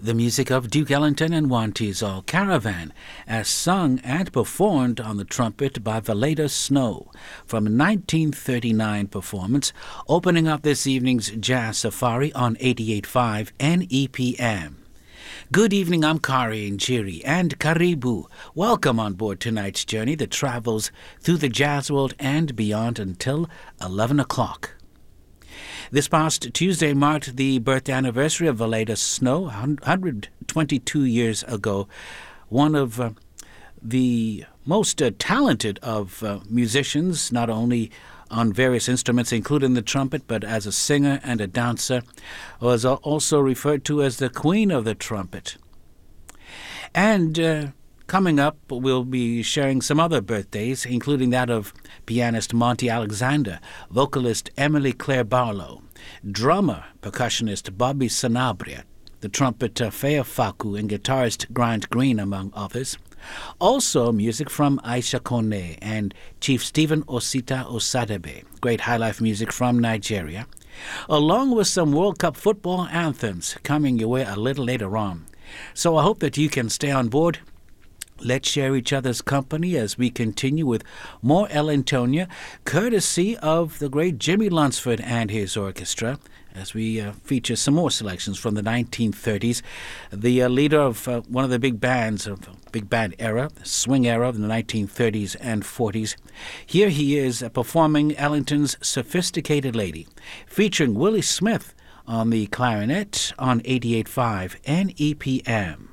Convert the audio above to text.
The music of Duke Ellington and Wanties All Caravan, as sung and performed on the trumpet by Valletta Snow, from a 1939 performance, opening up this evening's Jazz Safari on 88.5 NEPM. Good evening, I'm Kari Njiri, and Karibu. Welcome on board tonight's journey that travels through the jazz world and beyond until 11 o'clock. This past Tuesday marked the birth anniversary of Valletta Snow, 122 years ago. One of the most talented of musicians, not only on various instruments, including the trumpet, but as a singer and a dancer, was also referred to as the Queen of the Trumpet. And coming up, we'll be sharing some other birthdays, including that of pianist Monty Alexander, vocalist Emily Claire Barlow, drummer, percussionist Bobby Sanabria, the trumpeter Fea Faku, and guitarist Grant Green, among others. Also, music from Aisha Kone and Chief Stephen Osita Osadebe, great highlife music from Nigeria, along with some World Cup football anthems coming your way a little later on. So I hope that you can stay on board. Let's share each other's company as we continue with more Ellentonia, courtesy of the great Jimmy Lunsford and his orchestra, as we feature some more selections from the 1930s. The leader of one of the big bands of big band era, the swing era of the 1930s and 40s. Here he is performing Ellington's Sophisticated Lady, featuring Willie Smith on the clarinet on 88.5 NEPM.